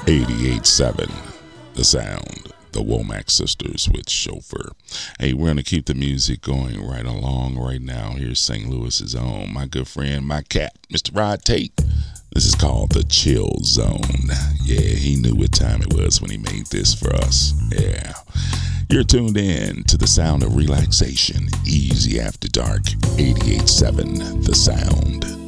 88.7 The Sound, the Womack Sisters with Chauffeur. Hey, we're going to keep the music going right along right now. Here's St. Louis's own, my good friend, my cat, Mr. Rod Tate. This is called The Chill Zone. Yeah, he knew what time it was when he made this for us. Yeah. You're tuned in to the sound of relaxation. Easy After Dark, 88.7 The Sound.